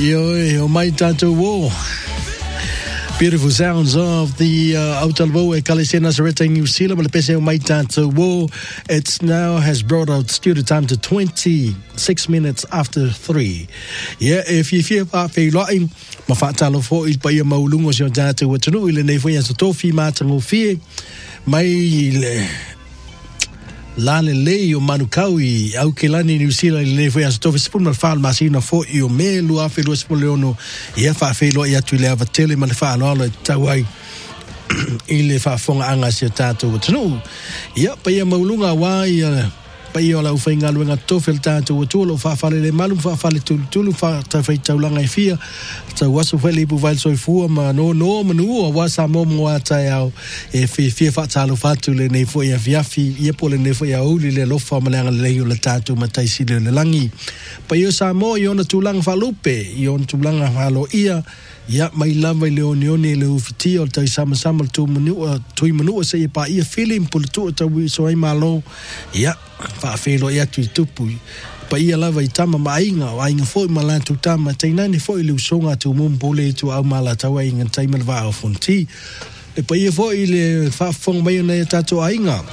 Yo, mai tātou wō. Beautiful sounds of the Aotearoa e Kalesea Nazareta New Zealand. Malepese o mai tātou wō. It's now has brought out studio time to 26 minutes after 3. Yeah, if you feel whawhai mawhatalo fo I pa ia maulungo si o tātou atunu I le nei fwea sa tofi mātango fie. Mai le lane lei o manukau I au ke lani New Zealand le foi as tofi spun mal fal masina fo I o me lua fe lo spoleono ia fa fe lo ia tu le avatele mal fa lo tawai I le fa fonga anga si tato tunu ia pa ia maulunga wa ia pa ia la ufainga luenga tofel tato tulo fa fa le malum fa fa le tulu fa ta fa taulanga fia ta wasu fa le buval so fu ma no manu wa sa mo mo ta ya e fi fa talo fa tu le nei fo ia fiafi ia pole nei fo ia uli le lo fa malanga le yo le tato matai si le langi pa ia sa mo yo na tulang fa lupe yo tulanga fa lo ia ia mai lava le onione le ufiti o tai sama tu manu se pa ia feeling pul tu wi so ai malo ia fa felo ia tu tupu pa ia lava I tama mainga foi malantu tama tainani foi le usonga tu mumpole tu au mala tawa inga taima va o fonti e pa ia foi le fa fong mai na tato ainga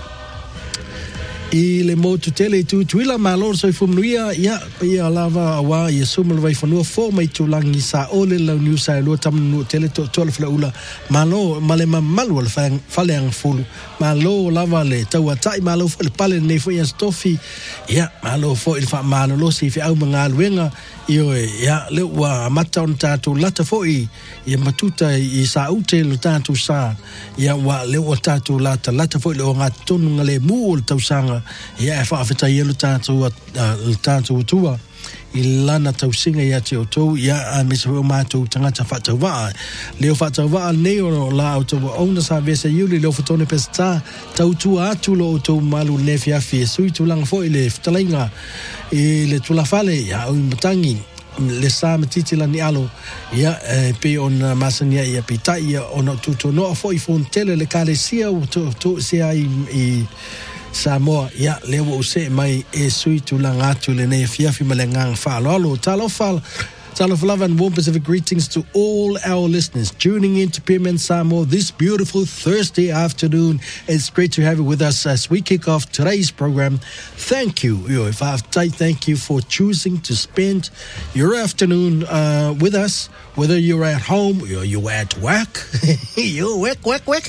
I le motu tele tu tuila malo so fumnuia ia ia lava wa ia sumul vai fonua fo mai tu langi sa ole la new sa lo tam no tele to fla ula malo male malu al fale ang fulu malo lava le tawa tai malo fo le pale nei fo ia stofi ia malo fo il fa malo lo si fi au manga luenga io ia le wa mata on tatu lata fo ia matuta I sa ute lo tatu sa ia wa le wa tatu lata fo le nga tonu ngale mu o tausanga ia fa afeta yelo tatu tua I lana tausinga ia te o tau ia a misa o mātou tangata whatauwaa leo whatauwaa neo la o tau ona sa vesa iuli leo whatone pesta tau tua atu lo o tau malu nefi afi e sui tulanga fo I le whtalainga I le tulafale ia au matangi le sa matiti lani alo ia pe on masania ia pita ia ona tuto no fo I fontele le kalesia o to sia I Samoa ia lewa use mai e sui tulanga atu le nei fiafi malengang whalolo Talofa love and warm Pacific greetings to all our listeners tuning in to PM Samoa this beautiful Thursday afternoon. It's great to have you with us as we kick off today's program. Thank you. If I have to thank you for choosing to spend your afternoon with us, whether you're at home or you're at work, you work,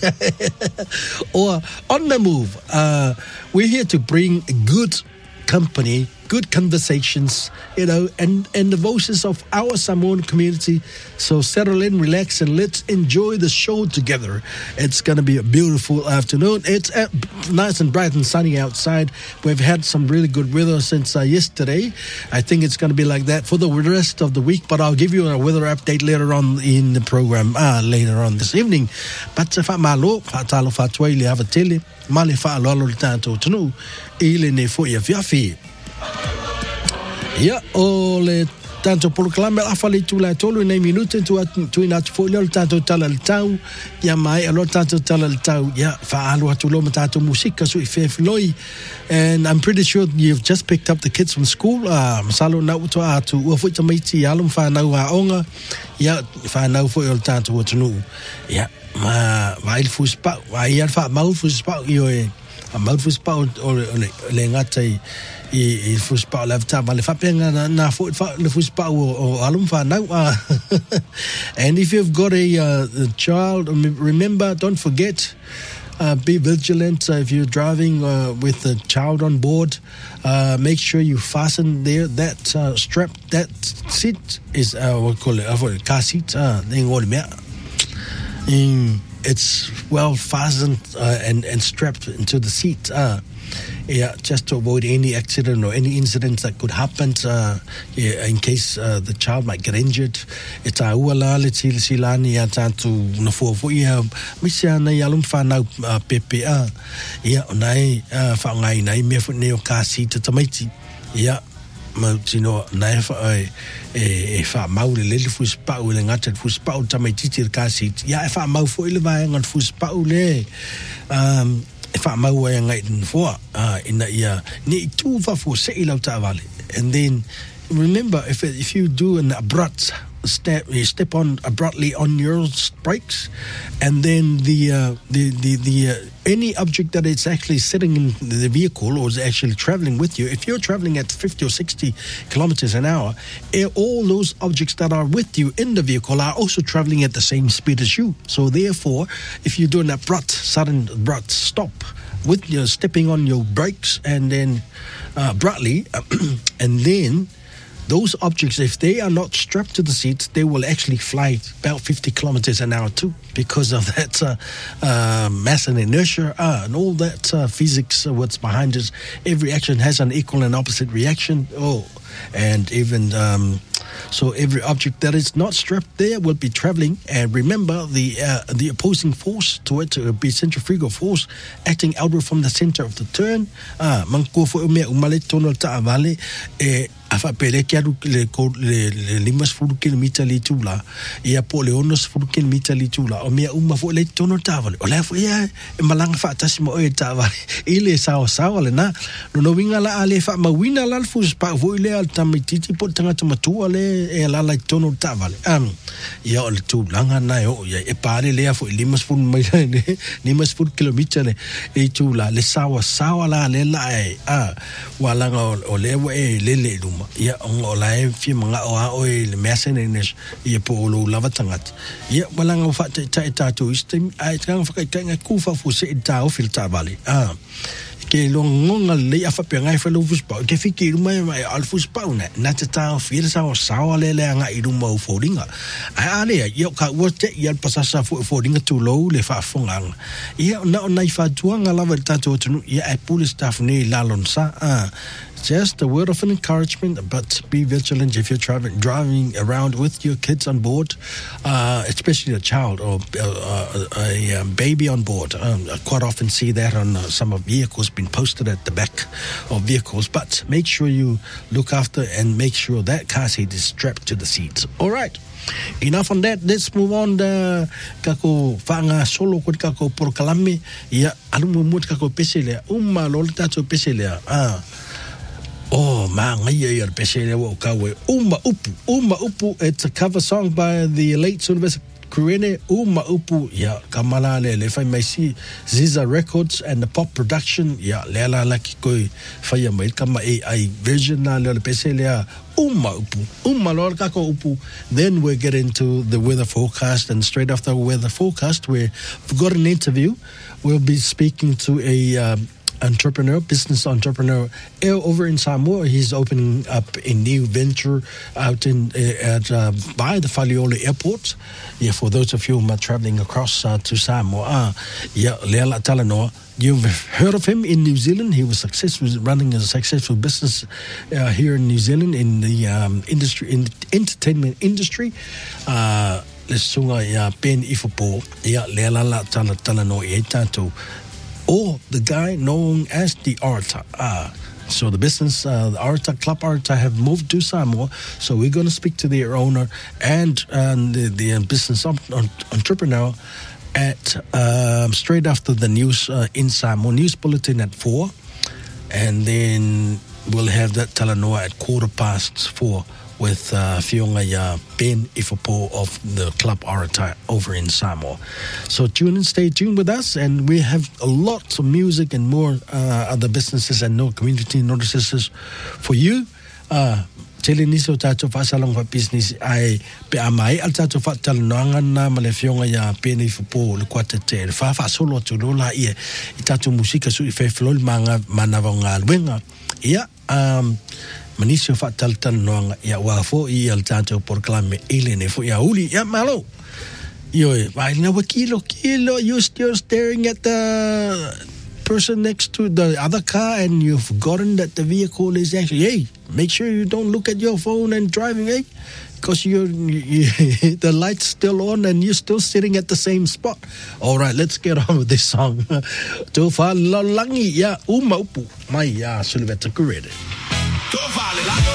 or on the move. We're here to bring good company, good conversations, and the voices of our Samoan community. So settle in, relax, and let's enjoy the show together. It's going to be a beautiful afternoon. It's nice and bright and sunny outside. We've had some really good weather since yesterday. I think it's going to be like that for the rest of the week, but I'll give you a weather update later on in the program, later on this evening. But if I'm malo, fatalo fatwa ili avatele, male fa'alolo le tātou tunu, ile ne fo ia fiafi. Ia o le tanto proclame a fale tu la tolu nei minute tu ina tu folio tanto tala le tau ia mai alo tanto tala le tau ia fa alo atu lo tanto musica su I floi and I'm pretty sure you've just picked up the kids from school masalo na uto atu o foi tamaiti alum fa na wa onga ia fa na foi o tanto o tunu ia ma vai fuspa vai fa mau fuspa io a mau fuspa o le ngatai I fuspa la ta ma le fa penga na fo le fuspa o alum fa na and if you've got a child, remember, don't forget, be vigilant if you're driving with a child on board. Make sure you fasten there that strap. That seat is what call it car seat it's well fastened and strapped into the seat yeah, just to avoid any accident or any incidents that could happen in case the child might get injured. It's a uala le silani ya tantu na fo ia misia na yalum fa na pepe ia onai fa ngai nai me fu neo kasi te tamaiti ia ma tino nai fa e fa mau le fu spa le ngata fu spa tamaiti te kasi ia fa mau fo ile vai ngat fu spa le if I'm away and for in the year, need 2 for say valley. And then remember, if you do an abrupt step on abruptly on your brakes, and then the any object that is actually sitting in the vehicle or is actually traveling with you, if you're traveling at 50 or 60 kilometers an hour, all those objects that are with you in the vehicle are also traveling at the same speed as you. So therefore, if you do an sudden abrupt stop with your stepping on your brakes and then abruptly, and then those objects, if they are not strapped to the seats, they will actually fly about 50 kilometers an hour too, because of that mass and inertia and all that physics, what's behind it. Every action has an equal and opposite reaction. And even so, every object that is not strapped there will be traveling. And remember, the opposing force to it will be centrifugal force acting outward from the center of the turn. Afa pele kia le 5 kilometer li tula ia po le 10 kilometer li tula o mea uma fo le tono tavale o le fo ia malanga fa tasimo e tavale ile sawa le na no winga la ale fa mawina la fus pa vo ile al tamititi po tanga matua le e la tono tavale ia o le tulanga na o ia e pare le fo 5 kilometer le tula le sawa la le la walanga o le le ia o lai fi manga o le mercenaries ia po lo lava tangat ia walanga fa ta to istem ai tang fa ka kufa fu se ta o filta vale ke lo ngonga le afa pe ngai fa lo fuspa ke fiki mai al fuspa na ta fi sa le nga i mo fodinga ale ia ka wo te ia pasasa fodinga tu lo le fa fongang ia na fa tuanga lava ta to ia ai police staff ni lalon sa just a word of encouragement, but be vigilant if you're driving around with your kids on board, especially a child or a baby on board. I quite often see that on some of vehicles being posted at the back of vehicles, but make sure you look after and make sure that car seat is strapped to the seats. All right. Enough on that. Let's move on. Kako whanga solo ko kako porokalame. Ia alumu mut kako peselea. Lolo tato peselea. Mangaya pesele wo kawe Uma Upu. It's a cover song by the late Sylvester Kurene. Uma Upu kamalale le fai mai si Ziza Records and the Pop Production lela laki koi fai mai kama ai version na le pesele Uma lol kako upu. Then we'll get into the weather forecast, and straight after weather forecast we've got an interview. We'll be speaking to a business entrepreneur over in Samoa. He's opening up a new venture out by the Falioli Airport. For those of you who are traveling across to Samoa, Leala Talanoa. You've heard of him in New Zealand. He was successful, running a successful business here in New Zealand in the entertainment industry. Lesunga Ben Ifopo, Leala Talanoa Etato. Or the guy known as the Arta. So the business, the Arta, Club Arta, have moved to Samoa. So we're going to speak to their owner and the business entrepreneur at straight after the news in Samoa, news bulletin at 4. And then we'll have that Talanoa at 4:15 with Fionga Ben Ifopo of the Club Arata over in Samoa. So tune in, stay tuned with us, and we have a lot of music and more other businesses and community notices for you. Tele niso tato fasalong fa business ai pe amai al tato fa talanoanga na male Fionga Ben Ifopo le kwatete fa solo to lola ia tato musika su fe flol manga manavonga wenga ia Manisio fatal noanga wafo al tato porklame ilene fo uli malo. Right now kilo you're still staring at the person next to the other car and you've forgotten that the vehicle is actually make sure you don't look at your phone and driving because the light's still on and you're still sitting at the same spot. All right, let's get on with this song. Tofa Lalangi Uma Upu Maya Sylvester Kurene. Go vale,